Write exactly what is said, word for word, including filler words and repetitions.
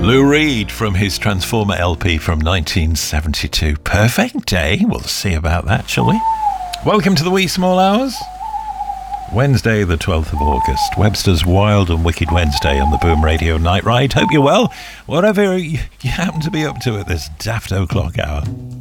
Lou Reed from his Transformer L P from nineteen seventy-two. Perfect Day. We'll see about that, shall we? Welcome to the Wee Small Hours. Wednesday, the twelfth of August. Webster's Wild and Wicked Wednesday on the Boom Radio Night Ride. Hope you're well, whatever you, you happen to be up to at this daft o'clock hour.